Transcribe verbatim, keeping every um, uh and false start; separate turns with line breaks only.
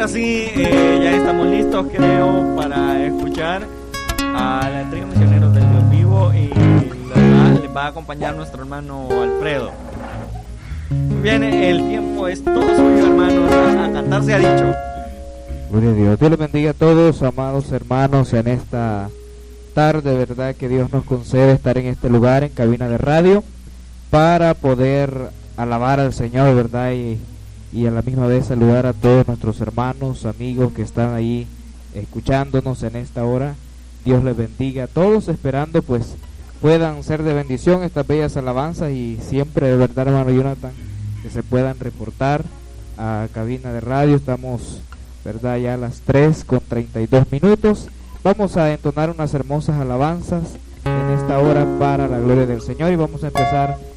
ahora sí, eh, ya estamos listos, creo, para escuchar a la entrega Misioneros del Dios Vivo y les va, les va a acompañar nuestro hermano Alfredo. Muy bien, el tiempo es todo suyo, hermanos, a, a cantar se ha dicho.
Gloria a Dios. Dios les bendiga a todos, amados hermanos, en esta tarde, verdad que Dios nos concede estar en este lugar, en cabina de radio, para poder alabar al Señor, verdad, y, y a la misma vez saludar a todos nuestros hermanos, amigos que están ahí escuchándonos en esta hora. Dios les bendiga a todos, esperando pues puedan ser de bendición estas bellas alabanzas y siempre, de verdad, hermano Jonathan, que se puedan reportar a cabina de radio. Estamos, verdad, ya a las tres con treinta y dos minutos. Vamos a entonar unas hermosas alabanzas en esta hora para la gloria del Señor y vamos a empezar